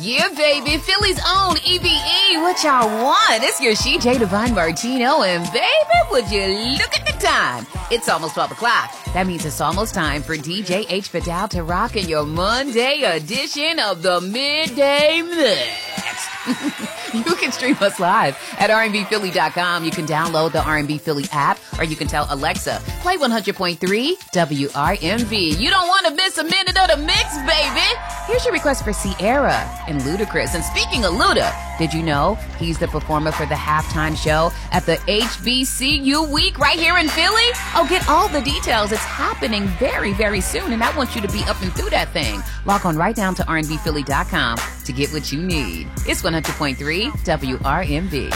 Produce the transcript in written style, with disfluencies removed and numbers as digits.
Yeah, baby. Philly's own EBE. What y'all want? It's your CJ Divine Martino. And baby, would you look at the time? It's almost 12 o'clock. That means it's almost time for DJ H. Vidal to rock in your Monday edition of the Midday Mix. You can stream us live at rnbphilly.com. You can download the R&B Philly app, or you can tell Alexa, play 100.3 WRMV. You don't want to miss a minute of the mix, baby. Here's your request for Sierra and Ludacris. And speaking of Luda, did you know he's the performer for the halftime show at the HBCU week right here in Philly? Oh, get all the details. It's happening very, very soon, and I want you to be up and through that thing. Log on right down to rnbphilly.com to get what you need. It's 100.3 WRMV.